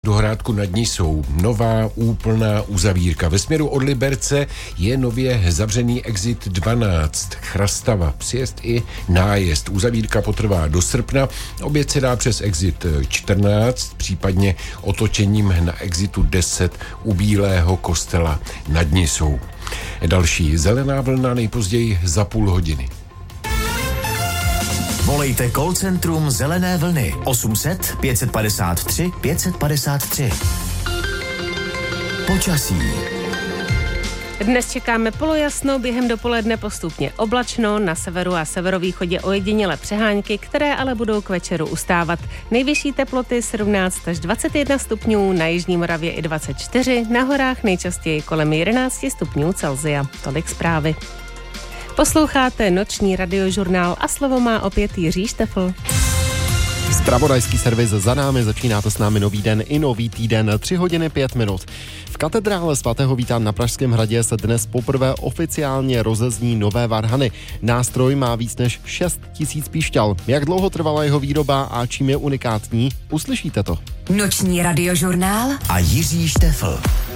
Do Hrádku nad Nisou nová úplná uzavírka. Ve směru od Liberce je nově zavřený exit 12. Chrastava, přijezd i nájezd. Uzavírka potrvá do srpna. Oběd se dá přes exit 14, případně otočením na exitu 10 u Bílého kostela nad Nisou. Další zelená vlna nejpozději za půl hodiny. Volejte call centrum Zelené vlny 800 553 553. Počasí. Dnes čekáme polojasno, během dopoledne postupně oblačno, na severu a severovýchodě ojedinělé přehánky, které ale budou k večeru ustávat. Nejvyšší teploty 17 až 21 stupňů, na jižní Moravě i 24, na horách nejčastěji kolem 11 stupňů Celsia. Tolik zprávy. Posloucháte noční radiožurnál a slovo má opět Jiří Štefl. Zpravodajský servis za námi, začínáte s námi nový den i nový týden, 3 hodiny 5 minut. V katedrále svatého Víta na Pražském hradě se dnes poprvé oficiálně rozezní nové varhany. Nástroj má víc než 6 000 píšťal. Jak dlouho trvala jeho výroba a čím je unikátní, uslyšíte to. Noční radiožurnál A Jiří Štefl.